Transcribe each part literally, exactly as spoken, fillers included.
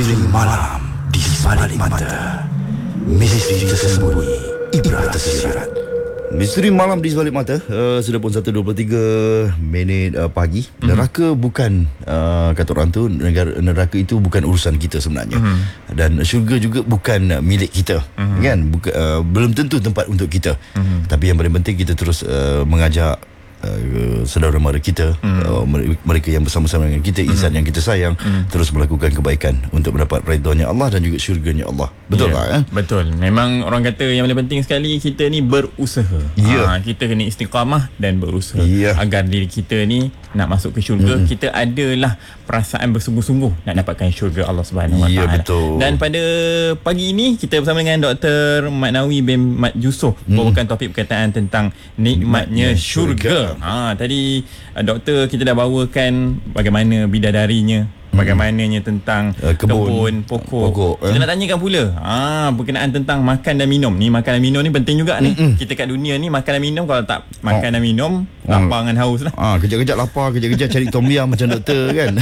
Misteri malam di balik mata. Misteri tersembunyi, ibrah tersirat. Misteri malam di sebalik mata. uh, Sudah pun satu dua puluh tiga minit uh, pagi. mm-hmm. Neraka bukan uh, kata orang tu, negara, neraka itu bukan urusan kita sebenarnya. mm-hmm. Dan syurga juga bukan uh, milik kita. mm-hmm. Kan buka, uh, belum tentu tempat untuk kita. mm-hmm. Tapi yang paling penting kita terus uh, mengajak Uh, saudara mara kita, mm. uh, mereka yang bersama-sama dengan kita, insan mm. yang kita sayang, mm. terus melakukan kebaikan untuk mendapat redha-Nya Allah dan juga syurga-Nya Allah. Betul yeah, tak? Eh? Betul. Memang orang kata yang paling penting sekali kita ni berusaha. Yeah. Ha, kita kena istiqamah dan berusaha yeah. agar diri kita ni nak masuk ke syurga. mm. Kita adalah perasaan bersungguh-sungguh nak dapatkan syurga Allah Subhanahu Wa Taala. Ya, betul. Dan pada pagi ini kita bersama dengan Doktor Mat Nawi bin Mat Yusof mm. membawakan topik berkaitan tentang nikmatnya syurga. Ha, tadi uh, doktor kita dah bawakan bagaimana bidadarinya, hmm. bagaimananya tentang uh, kebun, kebun pokok. pokok eh? Kita nak tanyakan pula ha, berkenaan tentang makan dan minum. Ni makan dan minum ni penting juga ni. Mm-mm. Kita kat dunia ni makan dan minum, kalau tak makan oh. dan minum lapar oh. dengan haus lah. Ha, kejap-kejap lapar, kejap-kejap cari tom yum macam doktor kan.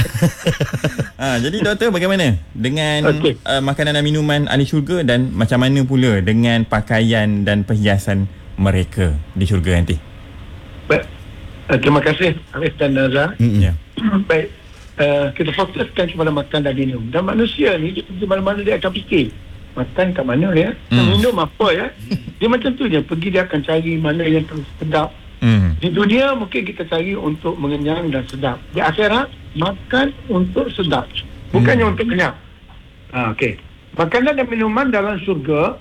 Ha, jadi doktor, bagaimana dengan okay. uh, makanan dan minuman ahli syurga, dan macam mana pula dengan pakaian dan perhiasan mereka di syurga nanti? Baik. Uh, terima kasih Arif dan Nazar. Mm-hmm. Yeah. Baik, uh, kita fokuskan kepada makan dan minum. Dan manusia ni di mana-mana dia akan fikir makan kat mana ya, mm. minum apa ya. Dia macam tu je, pergi dia akan cari mana yang sedap. mm. Di dunia mungkin kita cari untuk mengenyang dan sedap. Di akhirat makan untuk sedap, bukannya mm. untuk kenyang. ha, Okey, makanan dan minuman dalam syurga,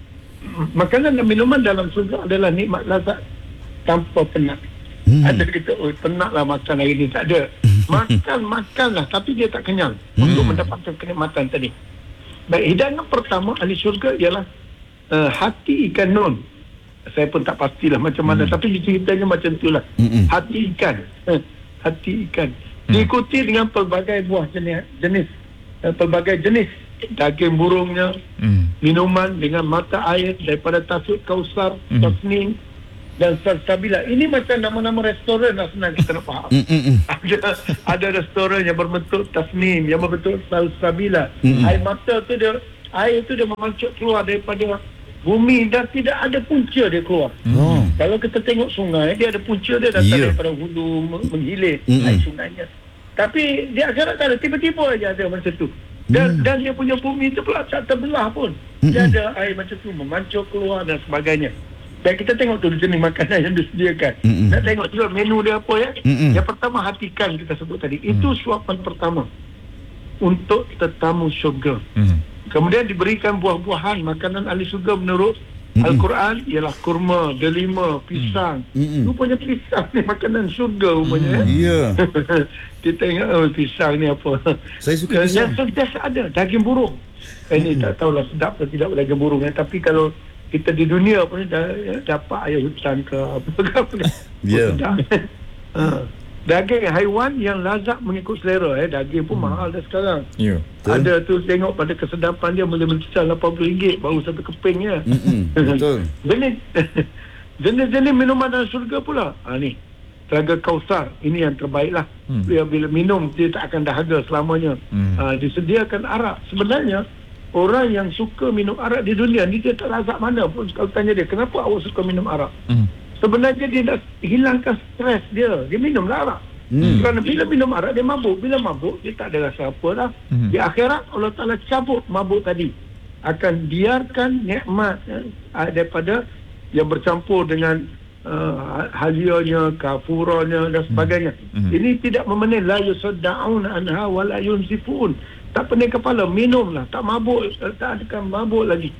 makanan dan minuman dalam syurga adalah nikmat lazat tanpa penat. Hmm. Ada kita, oh penat lah makan hari ni. Tak ada. Makan, makan lah, tapi dia tak kenyang hmm. untuk mendapatkan kenikmatan tadi. Baik, hidangan pertama ahli syurga ialah uh, hati ikan nun. Saya pun tak pastilah macam mana, hmm. tapi ceritanya macam itulah. hmm. Hati ikan, uh, hati ikan hmm. diikuti dengan pelbagai buah jenis, jenis uh, pelbagai jenis daging burungnya, hmm. minuman dengan mata air daripada Tasuk Kausar, hmm. Tasnim dan Salsabila. Ini macam nama-nama restoran lah, senang kita nak faham. ada, ada restoran yang berbentuk Tasnim, yang berbentuk Salsabila. Mm-mm. Air mata tu dia, air tu dia memancut keluar daripada bumi dan tidak ada punca dia keluar. Mm. Kalau kita tengok sungai, dia ada punca dia datang yeah. daripada hulu menghilir Mm-mm. air sungainya. Tapi dia akhirat tak ada, tiba-tiba aja ada macam tu. Dan, mm. dan dia punya bumi tu pula tak terbelah pun. Mm-mm. Dia ada air macam tu memancur keluar dan sebagainya. Dan kita tengok tu jenis makanan yang disediakan. Mm-mm. Nak tengok juga menu dia apa ya. Mm-mm. Yang pertama hati ikan kita sebut tadi. Mm. Itu suapan pertama untuk tetamu syurga. Mm. Kemudian diberikan buah-buahan, makanan ahli syurga menurut Mm-mm. Al-Quran ialah kurma, delima, pisang. Mm-mm. Rupanya pisang ni makanan syurga rupanya. Mm. Ya. Yeah. Kita tengok oh, pisang ni apa. Saya suka pisang. Yang sentiasa ada daging burung. Eh, ini tak tahulah sedap atau tidak daging burung ya. Tapi kalau kita di dunia pun dah ya, dapat ayam hutan ke apa ke apa. Ya. Yeah. Daging haiwan yang lazat mengikut selera eh. Daging pun hmm. mahal dah sekarang. Ya. Yeah. Ada tu tengok pada kesedapan dia boleh mencecah lapan puluh ringgit baru satu kepingnya. Hmm. Betul. Jenis jenis-jenis minuman dalam syurga pula. Ha ni. Telaga Kausar, ini yang terbaiklah. Hmm. Bila, bila minum dia tak akan dahaga selamanya. Hmm. Ha, disediakan arak. Sebenarnya orang yang suka minum arak di dunia ni dia tak lazat mana pun. Kalau tanya dia, kenapa awak suka minum arak? Mm. Sebenarnya dia nak hilangkan stres dia. Dia minumlah arak. Mm. Kerana bila minum arak, dia mabuk. Bila mabuk, dia tak ada rasa apa dah. Mm. Di akhirat, Allah Ta'ala cabut mabuk tadi. Akan biarkan nikmat eh, daripada yang bercampur dengan uh, halianya, kafuranya dan sebagainya. Mm. Ini tidak memenuhi la yusadda'una anha wa la yunzifun. Tak pening kepala, minumlah, tak mabuk, tak akan mabuk lagi.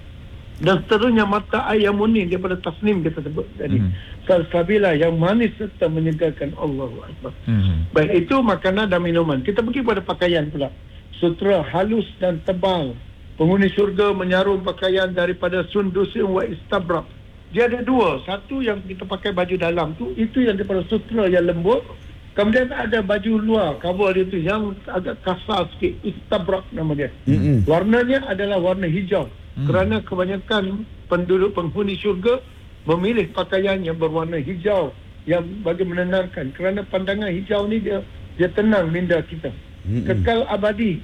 Dan seterusnya mata air yang murni daripada Tasnim kita sebut tadi. Mm-hmm. Salsabila yang manis serta menyegarkan. Allahu Akbar. Mm-hmm. Baik, itu makanan dan minuman. Kita pergi pada pakaian pula. Sutra halus dan tebal. Penghuni syurga menyarum pakaian daripada sundusin wa istabrak. Dia ada dua. Satu yang kita pakai baju dalam tu, itu yang daripada sutra yang lembut. Kemudian ada baju luar, cover dia tu yang agak kasar sikit, istabrak nama dia. Mm-hmm. Warnanya adalah warna hijau. Mm. Kerana kebanyakan penduduk penghuni syurga memilih pakaian yang berwarna hijau yang bagi menenangkan. Kerana pandangan hijau ni dia dia tenang minda kita. Mm-hmm. Kekal abadi.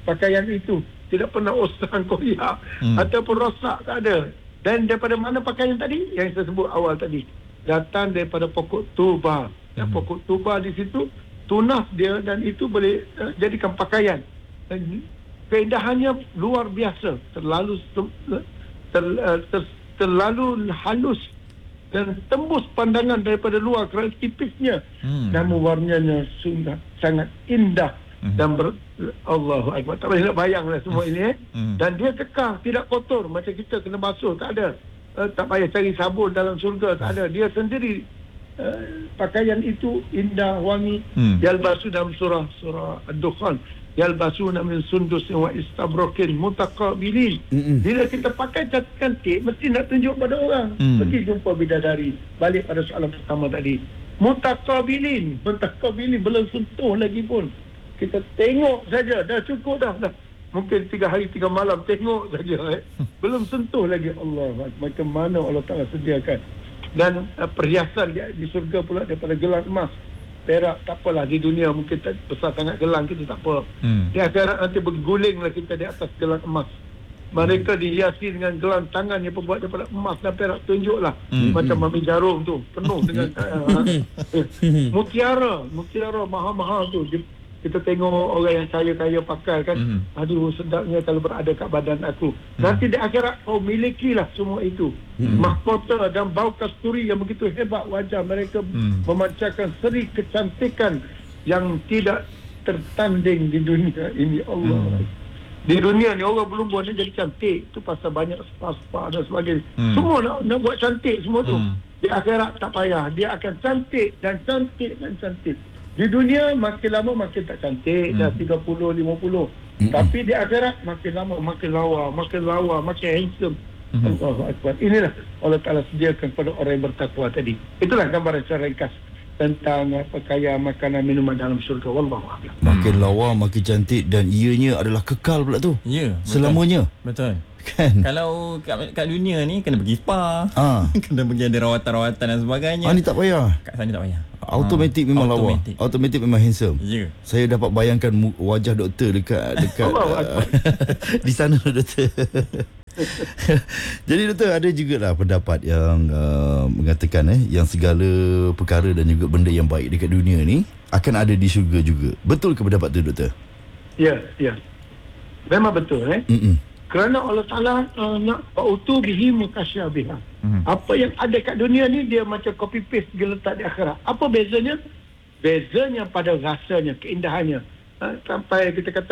pakaian itu. Tidak pernah osang koyak hmm. ataupun rosak, tak ada. Dan daripada mana pakaian tadi? Yang saya sebut awal tadi, datang daripada pokok tuba. Dan hmm. pokok tuba di situ tunas dia, dan itu boleh uh, jadikan pakaian. Dan keindahannya luar biasa, terlalu ter, ter, ter, terlalu halus dan tembus pandangan daripada luar kerana tipisnya. Hmm. Namun warnanya sudah sangat indah. Hmm. Dan ber, Allahu Akbar, tak boleh nak bayanglah semua hmm. ini eh. Hmm. Dan dia kekal, tidak kotor macam kita kena basuh, tak ada. Uh, tak payah cari sabun dalam syurga, tak ada. Dia sendiri uh, pakaian itu indah, wangi. Hmm. Yalbasu dalam surah surah Ad-Dukhan, yalbasuna min sundusin wa istabrakin mutaqabilin. Mm-mm. Bila kita pakai cantik, mesti nak tunjuk pada orang. Mm. Pergi jumpa bidadari. Balik pada soalan pertama tadi, mutaqabilin, mutaqabilin, belum sentuh lagi pun. Kita tengok saja, dah cukup dah, dah. Mungkin tiga hari tiga malam tengok saja, eh. Belum sentuh lagi. Allah, macam mana Allah Ta'ala sediakan. Dan uh, perhiasan di, di surga pula daripada gelang emas, perak, tak apalah. Di dunia mungkin tak besar sangat gelang kita, tak apa. Hmm. Di akhirat nanti bergulinglah kita di atas gelang emas. Mereka hmm. dihiasi dengan gelang tangan yang berbuat daripada emas dan perak. Tunjuklah hmm. macam mami jarum tu, penuh dengan uh, mutiara, mutiara mahal-mahal tu. Kita tengok orang yang kaya-kaya pakai kan, hmm. aduh sedapnya kalau berada kat badan aku. Hmm. Nanti di akhirat kau milikilah semua itu. Hmm. Mahkota dan bau kasturi yang begitu hebat, wajah mereka hmm. memancarkan seri kecantikan yang tidak tertanding di dunia ini. Allah. Hmm. Di dunia ni orang belum buat dia jadi cantik, tu pasal banyak spa-spa dan sebagainya. Hmm. Semua nak, nak buat cantik semua tu. Hmm. Di akhirat tak payah, dia akan cantik dan cantik dan cantik. Di dunia makin lama makin tak cantik, hmm. dah tiga puluh, lima puluh. Hmm. Tapi di akhirat makin lama makin lawa, makin lawa, makin handsome. Hmm. Allahu Akbar. Inilah Allah Ta'ala sediakan kepada orang yang bertakwa tadi. Itulah gambaran secara ringkas tentang pakaian, makanan, minuman dalam syurga. Wallahu a'lam. Makin lawa, makin cantik, dan ianya adalah kekal pula tu. Ya, betul. Selamanya. Betul. Kan? Kalau kat, kat dunia ni kena pergi spa, ha. kena pergi ada rawatan-rawatan dan sebagainya. Ah, ni tak payah. Kat sana tak payah. Automatik ha. memang Automatic. lawa. Automatik memang handsome. Ya. Saya dapat bayangkan wajah doktor dekat dekat uh, di sana doktor. Jadi doktor, ada jugalah pendapat yang uh, mengatakan eh yang segala perkara dan juga benda yang baik dekat dunia ni akan ada di syurga juga. Betul ke pendapat tu doktor? Ya, ya. Memang betul eh. Mm-mm. Kerana Allah Ta'ala uh, nak fa'utu bihi mukasyabiha. Mm-hmm. Apa yang ada kat dunia ni dia macam copy paste dia letak di akhirat. Apa bezanya? Bezanya pada rasanya, keindahannya. Uh, sampai kita kata